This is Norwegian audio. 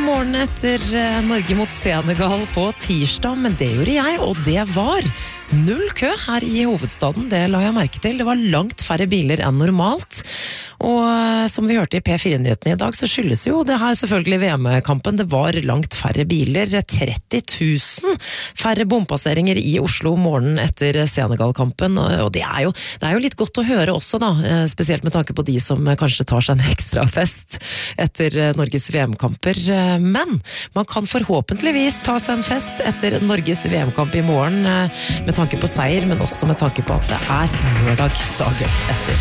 morgen etter Norge mot Senegal på tirsdag, men det gjorde jeg, og det var null kø her i hovedstaden, det la jeg merke til. Det var langt færre biler enn normalt, og som vi hørte i P4-nyhetene i dag, så skyldes jo det her selvfølgelig VM-kampen. Det var langt færre biler, 30 000 færre bompasseringer i Oslo morgenen etter Senegal-kampen, og det er jo litt godt å høre også da, spesielt med tanke på de som kanskje tar seg en ekstra fest etter Norges VM-kamper, men man kan forhåpentligvis ta seg en fest etter Norges VM-kamp i morgen, med tanke på seier, men også med tanke på at det er lørdag dagen etter.